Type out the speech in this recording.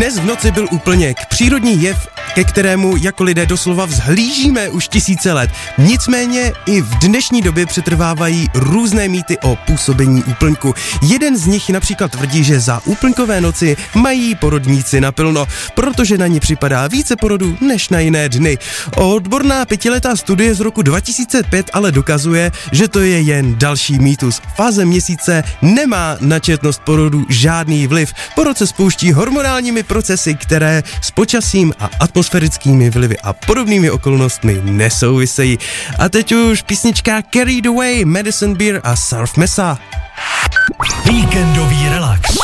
Dnes v noci byl úplněk, přírodní jev, ke kterému jako lidé doslova vzhlížíme už tisíce let. Nicméně i v dnešní době přetrvávají různé mýty o působení úplňku. Jeden z nich například tvrdí, že za úplňkové noci mají porodníci naplno, protože na ně připadá více porodů než na jiné dny. Odborná 5letá studie z roku 2005 ale dokazuje, že to je jen další mýtus. Fáze měsíce nemá na četnost porodu žádný vliv. Porod se spouští hormonálními procesy, které s počasím a atmosférickými vlivy a podobnými okolnostmi nesouvisejí. A teď už písnička Carried Away, Madison Beer a Surf Mesa. Víkendový relax.